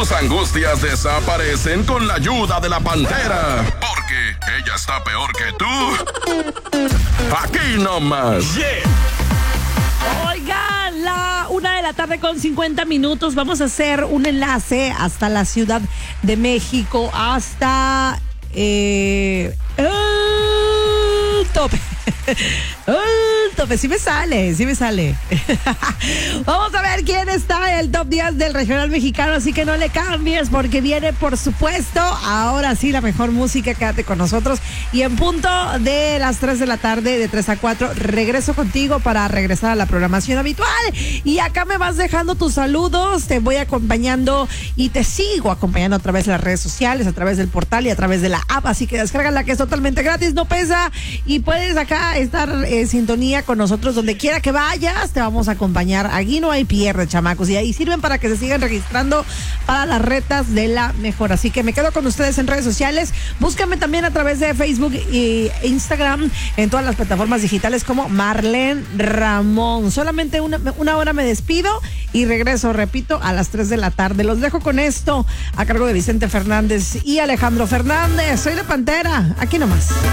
Tus angustias desaparecen con la ayuda de la Pantera. Porque ella está peor que tú. Aquí nomás. Oigan, la 1:00 con 50 minutos. Vamos a hacer un enlace hasta la Ciudad de México, hasta el tope. El tope, sí me sale. Vamos a ver quién está en el top 10 del regional mexicano, así que no le cambies porque viene, por supuesto, ahora sí la mejor música. Quédate con nosotros y en punto de las 3 de la tarde, de 3 a 4, regreso contigo para regresar a la programación habitual. Y acá me vas dejando tus saludos, te voy acompañando y te sigo acompañando a través de las redes sociales, a través del portal y a través de la app, así que descárgala, que es totalmente gratis, no pesa, y puedes acá estar en sintonía con nosotros donde quiera que vayas. Te vamos a acompañar. Aquí no hay pierde, chamacos, y ahí sirven para que se sigan registrando para las retas de la mejor. Así que me quedo con ustedes en redes sociales. Búscame también a través de Facebook e Instagram, en todas las plataformas digitales como Marlene Ramón. Solamente una hora me despido y regreso, repito, a las 3 de la tarde. Los dejo con esto a cargo de Vicente Fernández y Alejandro Fernández. Soy la Pantera, aquí nomás.